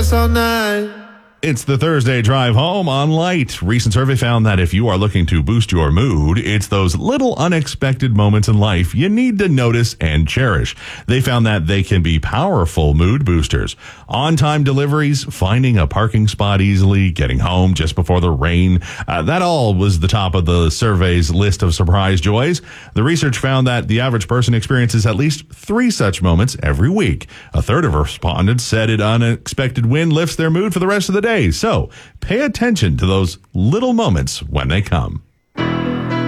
us all night. It's the Thursday drive home on Light. Recent survey found that if you are looking to boost your mood, it's those little unexpected moments in life you need to notice and cherish. They found that they can be powerful mood boosters. On-time deliveries, finding a parking spot easily, getting home just before the rain. That all was the top of the survey's list of surprise joys. The research found that the average person experiences at least 3 such moments every week. A third of respondents said an unexpected win lifts their mood for the rest of the day. So pay attention to those little moments when they come.